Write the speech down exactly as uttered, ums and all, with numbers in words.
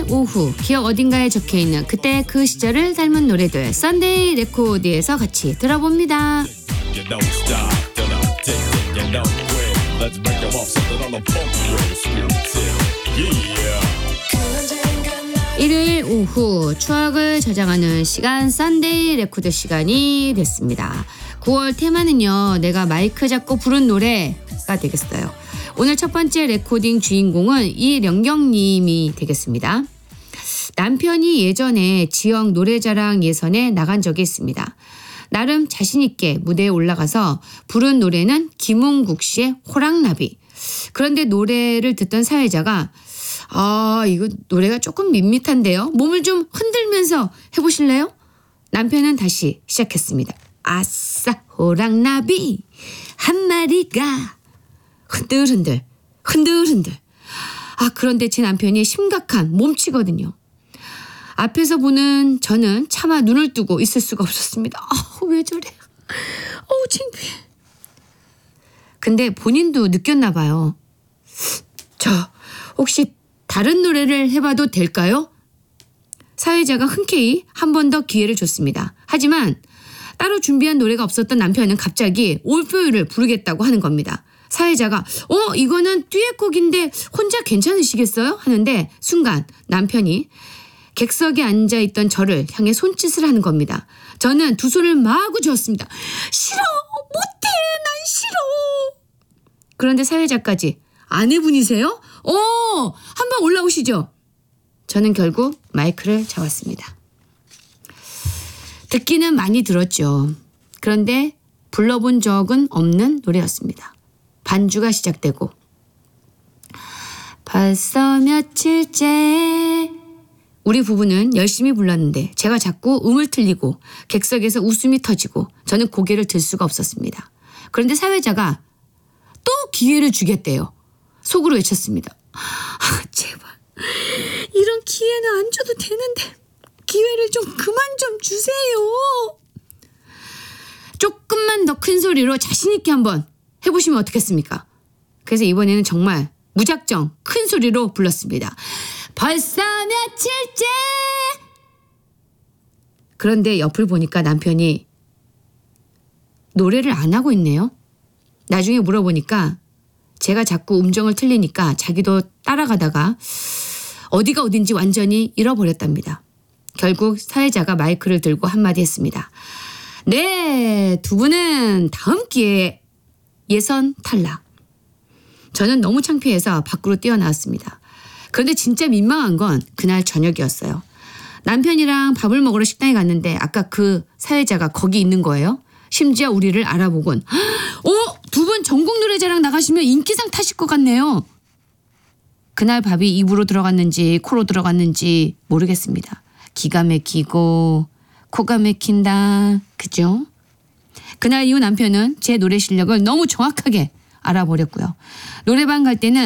일요일 오후 기억 어딘가에 적혀있는 그때 그 시절을 닮은 노래들 썬데이 레코드에서 같이 들어봅니다. 일요일 오후 추억을 저장하는 시간 썬데이 레코드 시간이 됐습니다. 구월 테마는요, 내가 마이크 잡고 부른 노래가 되겠어요. 오늘 첫 번째 레코딩 주인공은 이령경님이 되겠습니다. 남편이 예전에 지역 노래자랑 예선에 나간 적이 있습니다. 나름 자신있게 무대에 올라가서 부른 노래는 김웅국 씨의 호랑나비. 그런데 노래를 듣던 사회자가 아, 이거 노래가 조금 밋밋한데요. 몸을 좀 흔들면서 해보실래요? 남편은 다시 시작했습니다. 아싸 호랑나비 한 마리가 흔들흔들 흔들흔들. 아, 그런데 제 남편이 심각한 몸치거든요. 앞에서 보는 저는 차마 눈을 뜨고 있을 수가 없었습니다. 아, 왜 저래? 어우, 창피해. 근데 본인도 느꼈나 봐요. 저 혹시 다른 노래를 해봐도 될까요? 사회자가 흔쾌히 한 번 더 기회를 줬습니다. 하지만 따로 준비한 노래가 없었던 남편은 갑자기 올표유를 부르겠다고 하는 겁니다. 사회자가 어 이거는 듀엣곡인데 혼자 괜찮으시겠어요? 하는데 순간 남편이 객석에 앉아있던 저를 향해 손짓을 하는 겁니다. 저는 두 손을 마구 쥐었습니다. 싫어! 못해! 난 싫어! 그런데 사회자까지 아내분이세요? 어! 한번 올라오시죠. 저는 결국 마이크를 잡았습니다. 듣기는 많이 들었죠. 그런데 불러본 적은 없는 노래였습니다. 반주가 시작되고 벌써 며칠째 우리 부부는 열심히 불렀는데 제가 자꾸 음을 틀리고 객석에서 웃음이 터지고 저는 고개를 들 수가 없었습니다. 그런데 사회자가 또 기회를 주겠대요. 속으로 외쳤습니다. 아, 제발 이런 기회는 안 줘도 되는데 기회를 좀 그만 좀 주세요. 조금만 더 큰 소리로 자신 있게 한번 해보시면 어떻겠습니까? 그래서 이번에는 정말 무작정 큰 소리로 불렀습니다. 벌써 며칠째. 그런데 옆을 보니까 남편이 노래를 안 하고 있네요. 나중에 물어보니까 제가 자꾸 음정을 틀리니까 자기도 따라가다가 어디가 어딘지 완전히 잃어버렸답니다. 결국 사회자가 마이크를 들고 한마디 했습니다. 네, 두 분은 다음 기회에 예선 탈락. 저는 너무 창피해서 밖으로 뛰어나왔습니다. 그런데 진짜 민망한 건 그날 저녁이었어요. 남편이랑 밥을 먹으러 식당에 갔는데 아까 그 사회자가 거기 있는 거예요. 심지어 우리를 알아보곤 어? 두 분 전국 노래자랑 나가시면 인기상 타실 것 같네요. 그날 밥이 입으로 들어갔는지 코로 들어갔는지 모르겠습니다. 기가 막히고 코가 막힌다. 그죠? 그날 이후 남편은 제 노래 실력을 너무 정확하게 알아버렸고요. 노래방 갈 때는